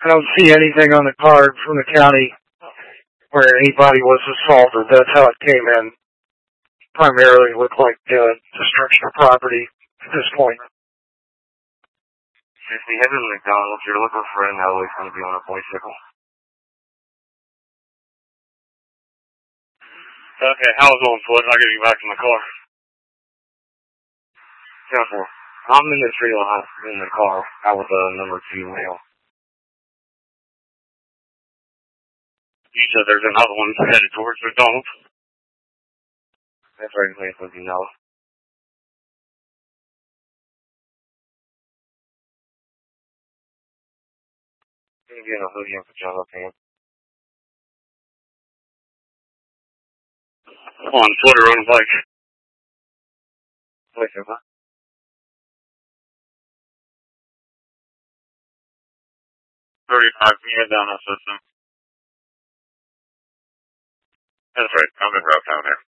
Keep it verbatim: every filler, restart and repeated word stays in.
I don't see anything on the card from the county where anybody was assaulted. That's how it came in. Primarily looked like uh, destruction of property at this point. If you head to McDonald's, you're looking for an L, he's going to be on a bicycle. Okay, how was on foot? I'll get you back in the car. ten four. I'm in the trailer house in the car. I was a number two male. You said there's another one headed towards McDonald's? That's right, place with you know. Gonna be in a hoodie and pajama pants. On foot or on a bike? Bicycle. thirty-five, you head down that system. That's right, I'm in route down there.